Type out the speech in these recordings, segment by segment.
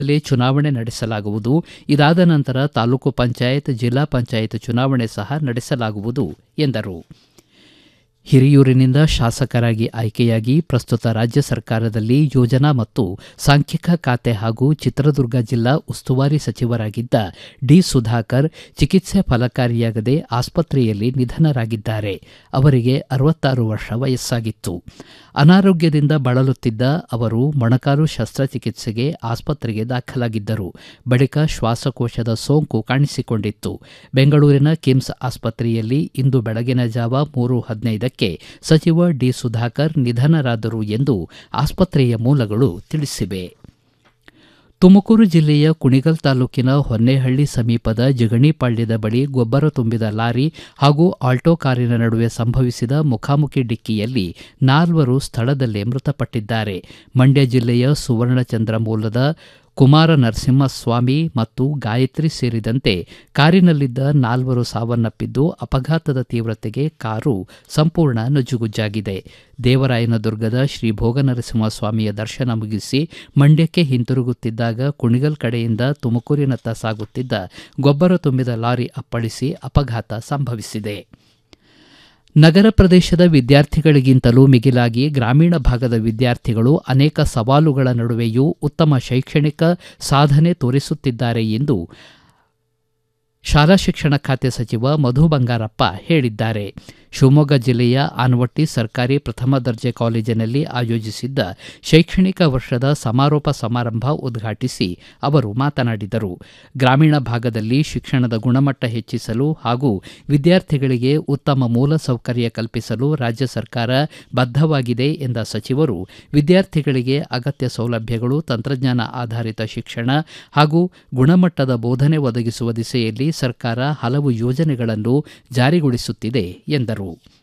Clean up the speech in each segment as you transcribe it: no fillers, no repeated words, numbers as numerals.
ಚುನಾವಣೆ ನಡೆಸಲಾಗುವುದು. ಇದಾದ ನಂತರ ತಾಲೂಕು ಪಂಚಾಯತ್, ಜಿಲ್ಲಾ ಪಂಚಾಯತ್ ಚುನಾವಣೆ ಸಹ ನಡೆಸಲಾಗುವುದು ಎಂದರು. ಹಿರಿಯೂರಿನಿಂದ ಶಾಸಕರಾಗಿ ಆಯ್ಕೆಯಾಗಿ ಪ್ರಸ್ತುತ ರಾಜ್ಯ ಸರ್ಕಾರದಲ್ಲಿ ಯೋಜನಾ ಮತ್ತು ಸಾಂಖ್ಯಿಕ ಖಾತೆ ಹಾಗೂ ಚಿತ್ರದುರ್ಗ ಜಿಲ್ಲಾ ಉಸ್ತುವಾರಿ ಸಚಿವರಾಗಿದ್ದ ಡಿ ಸುಧಾಕರ್ ಚಿಕಿತ್ಸೆ ಫಲಕಾರಿಯಾಗದೆ ಆಸ್ಪತ್ರೆಯಲ್ಲಿ ನಿಧನರಾಗಿದ್ದಾರೆ. ಅವರಿಗೆ 66 ವರ್ಷ ವಯಸ್ಸಾಗಿತ್ತು. ಅನಾರೋಗ್ಯದಿಂದ ಬಳಲುತ್ತಿದ್ದ ಅವರು ಮೊಣಕಾಲು ಶಸ್ತ್ರಚಿಕಿತ್ಸೆಗೆ ಆಸ್ಪತ್ರೆಗೆ ದಾಖಲಾಗಿದ್ದರು. ಬಳಿಕ ಶ್ವಾಸಕೋಶದ ಸೋಂಕು ಕಾಣಿಸಿಕೊಂಡಿತ್ತು. ಬೆಂಗಳೂರಿನ ಕಿಮ್ಸ್ ಆಸ್ಪತ್ರೆಯಲ್ಲಿ ಇಂದು ಬೆಳಗಿನ ಜಾವ 3:15ಕ್ಕೆ ಸಚಿವ ಡಿ ಸುಧಾಕರ್ ನಿಧನರಾದರು ಎಂದು ಆಸ್ಪತ್ರೆಯ ಮೂಲಗಳು ತಿಳಿಸಿವೆ. ತುಮಕೂರು ಜಿಲ್ಲೆಯ ಕುಣಿಗಲ್ ತಾಲೂಕಿನ ಹೊನ್ನೇಹಳ್ಳಿ ಸಮೀಪದ ಜಿಗಣಿಪಾಳ್ಯದ ಬಳಿ ಗೊಬ್ಬರ ತುಂಬಿದ ಲಾರಿ ಹಾಗೂ ಆಲ್ಟೋ ಕಾರಿನ ನಡುವೆ ಸಂಭವಿಸಿದ ಮುಖಾಮುಖಿ ಡಿಕ್ಕಿಯಲ್ಲಿ 4 ಸ್ಥಳದಲ್ಲೇ ಮೃತಪಟ್ಟಿದ್ದಾರೆ. ಮಂಡ್ಯ ಜಿಲ್ಲೆಯ ಸುವರ್ಣಚಂದ್ರ ಮೂಲದ ಕುಮಾರ ನರಸಿಂಹಸ್ವಾಮಿ ಮತ್ತು ಗಾಯತ್ರಿ ಸೇರಿದಂತೆ ಕಾರಿನಲ್ಲಿದ್ದ 4 ಸಾವನ್ನಪ್ಪಿದ್ದು, ಅಪಘಾತದ ತೀವ್ರತೆಗೆ ಕಾರು ಸಂಪೂರ್ಣ ನಜ್ಜುಗುಜ್ಜಾಗಿದೆ. ದೇವರಾಯನದುರ್ಗದ ಶ್ರೀ ಭೋಗನರಸಿಂಹಸ್ವಾಮಿಯ ದರ್ಶನ ಮುಗಿಸಿ ಮಂಡ್ಯಕ್ಕೆ ಹಿಂತಿರುಗುತ್ತಿದ್ದಾಗ ಕುಣಿಗಲ್ ಕಡೆಯಿಂದ ತುಮಕೂರಿನತ್ತ ಸಾಗುತ್ತಿದ್ದ ಗೊಬ್ಬರ ತುಂಬಿದ ಲಾರಿ ಅಪ್ಪಳಿಸಿ ಅಪಘಾತ ಸಂಭವಿಸಿದೆ. ನಗರ ಪ್ರದೇಶದ ವಿದ್ಯಾರ್ಥಿಗಳಿಗಿಂತಲೂ ಮಿಗಿಲಾಗಿ ಗ್ರಾಮೀಣ ಭಾಗದ ವಿದ್ಯಾರ್ಥಿಗಳು ಅನೇಕ ಸವಾಲುಗಳ ನಡುವೆಯೂ ಉತ್ತಮ ಶೈಕ್ಷಣಿಕ ಸಾಧನೆ ತೋರಿಸುತ್ತಿದ್ದಾರೆ ಎಂದು ಶಾಲಾ ಶಿಕ್ಷಣ ಖಾತೆ ಸಚಿವ ಮಧು ಬಂಗಾರಪ್ಪ ಹೇಳಿದ್ದಾರೆ. ಶಿವಮೊಗ್ಗ ಜಿಲ್ಲೆಯ ಆನವಟ್ಟಿ ಸರ್ಕಾರಿ ಪ್ರಥಮ ದರ್ಜೆ ಕಾಲೇಜಿನಲ್ಲಿ ಆಯೋಜಿಸಿದ್ದ ಶೈಕ್ಷಣಿಕ ವರ್ಷದ ಸಮಾರೋಪ ಸಮಾರಂಭ ಉದ್ಘಾಟಿಸಿ ಅವರು ಮಾತನಾಡಿದರು. ಗ್ರಾಮೀಣ ಭಾಗದಲ್ಲಿ ಶಿಕ್ಷಣದ ಗುಣಮಟ್ಟ ಹೆಚ್ಚಿಸಲು ಹಾಗೂ ವಿದ್ಯಾರ್ಥಿಗಳಿಗೆ ಉತ್ತಮ ಮೂಲ ಸೌಕರ್ಯ ಕಲ್ಪಿಸಲು ರಾಜ್ಯ ಸರ್ಕಾರ ಬದ್ಧವಾಗಿದೆ ಎಂದ ಸಚಿವರು, ವಿದ್ಯಾರ್ಥಿಗಳಿಗೆ ಅಗತ್ಯ ಸೌಲಭ್ಯಗಳು, ತಂತ್ರಜ್ಞಾನ ಆಧಾರಿತ ಶಿಕ್ಷಣ ಹಾಗೂ ಗುಣಮಟ್ಟದ ಬೋಧನೆ ಒದಗಿಸುವ ದಿಸೆಯಲ್ಲಿ ಸರ್ಕಾರ ಹಲವು ಯೋಜನೆಗಳನ್ನು ಜಾರಿಗೊಳಿಸುತ್ತಿದೆ ಎಂದರು.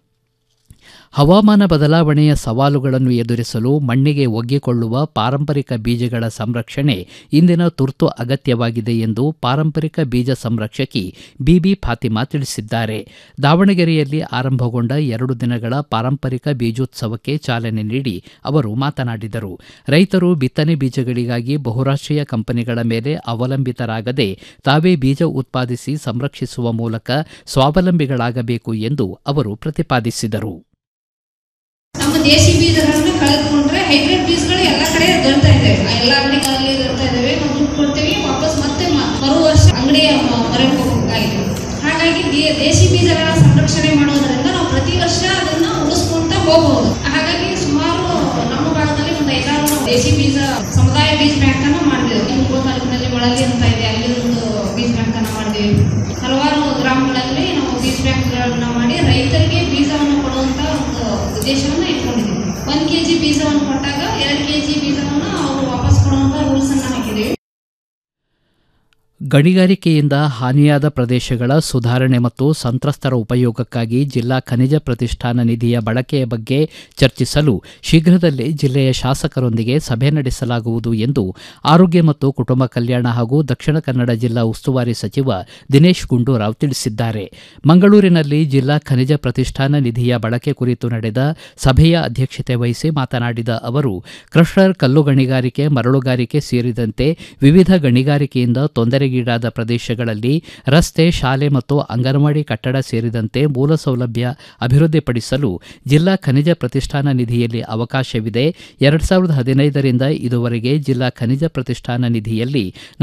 ಹವಾಮಾನ ಬದಲಾವಣೆಯ ಸವಾಲುಗಳನ್ನು ಎದುರಿಸಲು ಮಣ್ಣಿಗೆ ಒಗ್ಗಿಕೊಳ್ಳುವ ಪಾರಂಪರಿಕ ಬೀಜಗಳ ಸಂರಕ್ಷಣೆ ಇಂದಿನ ತುರ್ತು ಅಗತ್ಯವಾಗಿದೆ ಎಂದು ಪಾರಂಪರಿಕ ಬೀಜ ಸಂರಕ್ಷಕಿ ಬಿಬಿ ಫಾತಿಮಾ ತಿಳಿಸಿದ್ದಾರೆ. ದಾವಣಗೆರೆಯಲ್ಲಿ ಆರಂಭಗೊಂಡ 2 ದಿನಗಳ ಪಾರಂಪರಿಕ ಬೀಜೋತ್ಸವಕ್ಕೆ ಚಾಲನೆ ನೀಡಿ ಅವರು ಮಾತನಾಡಿದರು. ರೈತರು ಬಿತ್ತನೆ ಬೀಜಗಳಿಗಾಗಿ ಬಹುರಾಷ್ಟ್ರೀಯ ಕಂಪನಿಗಳ ಮೇಲೆ ಅವಲಂಬಿತರಾಗದೆ ತಾವೇ ಬೀಜ ಉತ್ಪಾದಿಸಿ ಸಂರಕ್ಷಿಸುವ ಮೂಲಕ ಸ್ವಾವಲಂಬಿಗಳಾಗಬೇಕು ಎಂದು ಅವರು ಪ್ರತಿಪಾದಿಸಿದರು. ನಮ್ಮ ದೇಶಿ ಬೀಜಗಳನ್ನ ಕಳೆದುಕೊಂಡ್ರೆ ಹೈಬ್ರಿಡ್ ಬೀಜಗಳು ಎಲ್ಲ ಕಡೆ ದೊರೆತಾ ಇದೆ, ಎಲ್ಲ ಅಂಗಡಿಗಳಲ್ಲಿ ದೊರೆತಾ ಇದಾವೆ. ನಾವು ದುಡ್ಡು ಕೊಡ್ತೀವಿ, ವಾಪಸ್ ಮತ್ತೆ ಮರು ವರ್ಷ ಅಂಗಡಿಯ ಮೊರೆ ಹೋಗಬೇಕಾಗಿದೆ. ಹಾಗಾಗಿ ದೇಶಿ ಬೀಜಗಳ ಸಂರಕ್ಷಣೆ ಮಾಡೋದರಿಂದ ನಾವು ಪ್ರತಿ ವರ್ಷ ಅದನ್ನ ಉಳಿಸ್ಕೊಂತ ಹೋಗಬಹುದು. ಹಾಗಾಗಿ ಸುಮಾರು ನಮ್ಮ ಭಾಗದಲ್ಲಿ ಒಂದು 5 ದೇಶಿ ಬೀಜ ಸಮುದಾಯ ಬೀಜ ಬ್ಯಾಂಕ್ ಅನ್ನ ಮಾಡಿದೆವು. ನಿಮ್ಮ ತಾಲೂಕಿನಲ್ಲಿ ಒಳಗೆ ಅಂತ ಇದೆ, ಅಲ್ಲಿ ಒಂದು ಬೀಜ ಬ್ಯಾಂಕ್ ಅನ್ನ ಮಾಡಿದೆವು. ಹಲವಾರು ಗ್ರಾಮಗಳಲ್ಲಿ ನಾವು ಬೀಜ ಬ್ಯಾಂಕ್ಗಳನ್ನ ಮಾಡಿ ರೈತರಿಗೆ ಬೀಜವನ್ನು ಕೊಡುವಂತ ಒಂದು ಉದ್ದೇಶವನ್ನು ಇಟ್ಕೊಂಡಿದ್ದೀವಿ. 1 kg ಬೀಜವನ್ನು ಕೊಟ್ಟಾಗ 2 kg ಬೀಜವನ್ನು ಅವರು ವಾಪಸ್ ಕೊಡುವಂತ ರೂಲ್ಸ್ ಅನ್ನು ಹಾಕಿದ್ದೀವಿ. ಗಣಿಗಾರಿಕೆಯಿಂದ ಹಾನಿಯಾದ ಪ್ರದೇಶಗಳ ಸುಧಾರಣೆ ಮತ್ತು ಸಂತ್ರಸ್ತರ ಉಪಯೋಗಕ್ಕಾಗಿ ಜಿಲ್ಲಾ ಖನಿಜ ಪ್ರತಿಷ್ಠಾನ ನಿಧಿಯ ಬಳಕೆಯ ಬಗ್ಗೆ ಚರ್ಚಿಸಲು ಶೀಘ್ರದಲ್ಲೇ ಜಿಲ್ಲೆಯ ಶಾಸಕರೊಂದಿಗೆ ಸಭೆ ನಡೆಸಲಾಗುವುದು ಎಂದು ಆರೋಗ್ಯ ಮತ್ತು ಕುಟುಂಬ ಕಲ್ಯಾಣ ಹಾಗೂ ದಕ್ಷಿಣ ಕನ್ನಡ ಜಿಲ್ಲಾ ಉಸ್ತುವಾರಿ ಸಚಿವ ದಿನೇಶ್ ಗುಂಡೂರಾವ್ ತಿಳಿಸಿದ್ದಾರೆ. ಮಂಗಳೂರಿನಲ್ಲಿ ಜಿಲ್ಲಾ ಖನಿಜ ಪ್ರತಿಷ್ಠಾನ ನಿಧಿಯ ಬಳಕೆ ಕುರಿತು ನಡೆದ ಸಭೆಯ ಅಧ್ಯಕ್ಷತೆ ವಹಿಸಿ ಮಾತನಾಡಿದ ಅವರು, ಕ್ರಷರ್, ಕಲ್ಲು ಗಣಿಗಾರಿಕೆ, ಮರಳುಗಾರಿಕೆ ಸೇರಿದಂತೆ ವಿವಿಧ ಗಣಿಗಾರಿಕೆಯಿಂದ ತೊಂದರೆಗೀಡಾದ ಪ್ರದೇಶಗಳಲ್ಲಿ ರಸ್ತೆ, ಶಾಲೆ ಮತ್ತು ಅಂಗನವಾಡಿ ಕಟ್ಟಡ ಸೇರಿದಂತೆ ಮೂಲ ಸೌಲಭ್ಯ ಅಭಿವೃದ್ಧಿಪಡಿಸಲು ಜಿಲ್ಲಾ ಖನಿಜ ಪ್ರತಿಷ್ಠಾನ ನಿಧಿಯಲ್ಲಿ ಅವಕಾಶವಿದೆ. 2015ರಿಂದ ಇದುವರೆಗೆ ಜಿಲ್ಲಾ ಖನಿಜ ಪ್ರತಿಷ್ಠಾನ ನಿಧಿಯಲ್ಲಿ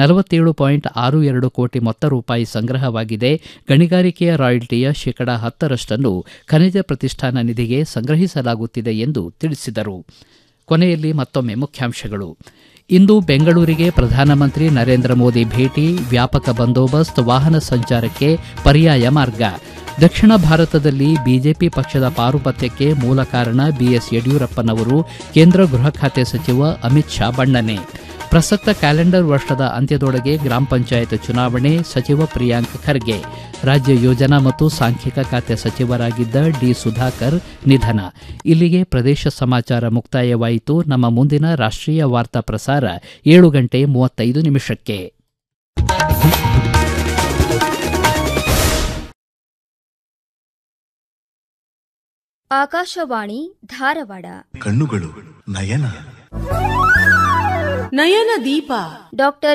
47.62 ಕೋಟಿ ಮೊತ್ತ ರೂಪಾಯಿ ಸಂಗ್ರಹವಾಗಿದೆ. ಗಣಿಗಾರಿಕೆಯ ರಾಯಲ್ಟಿಯ 10% ಖನಿಜ ಪ್ರತಿಷ್ಠಾನ ನಿಧಿಗೆ ಸಂಗ್ರಹಿಸಲಾಗುತ್ತಿದೆ ಎಂದು ತಿಳಿಸಿದರು. ಕೊನೆಯಲ್ಲಿ ಮತ್ತೊಮ್ಮೆ ಮುಖ್ಯಾಂಶಗಳು. ಇಂದು ಬೆಂಗಳೂರಿಗೆ ಪ್ರಧಾನಮಂತ್ರಿ ನರೇಂದ್ರ ಮೋದಿ ಭೇಟಿ, ವ್ಯಾಪಕ ಬಂದೋಬಸ್ತ್, ವಾಹನ ಸಂಚಾರಕ್ಕೆ ಪರ್ಯಾಯ ಮಾರ್ಗ. ದಕ್ಷಿಣ ಭಾರತದಲ್ಲಿ ಬಿಜೆಪಿ ಪಕ್ಷದ ಪಾರುಪತ್ಯಕ್ಕೆ ಮೂಲ ಕಾರಣ ಬಿಎಸ್ ಯಡಿಯೂರಪ್ಪನವರು, ಕೇಂದ್ರ ಗೃಹ ಖಾತೆ ಸಚಿವ ಅಮಿತ್ ಶಾ ಬಣ್ಣನೆ. ಪ್ರಸಕ್ತ ಕ್ಯಾಲೆಂಡರ್ ವರ್ಷದ ಅಂತ್ಯದೊಳಗೆ ಗ್ರಾಮ ಪಂಚಾಯತ್ ಚುನಾವಣೆ, ಸಚಿವ ಪ್ರಿಯಾಂಕ್ ಖರ್ಗೆ. ರಾಜ್ಯ ಯೋಜನಾ ಮತ್ತು ಸಾಂಖ್ಯಿಕ ಖಾತೆ ಸಚಿವರಾಗಿದ್ದ ಡಿ ಸುಧಾಕರ್ ನಿಧನ. ಇಲ್ಲಿಗೆ ಪ್ರದೇಶ ಸಮಾಚಾರ ಮುಕ್ತಾಯವಾಯಿತು. ನಮ್ಮ ಮುಂದಿನ ರಾಷ್ಟ್ರೀಯ ವಾರ್ತಾ ಪ್ರಸಾರ 7:35. ಆಕಾಶವಾಣಿ ಧಾರವಾಡ. ಕಣ್ಣುಗಳು ನಯನ, ನಯನ ದೀಪ ಡಾಕ್ಟರ್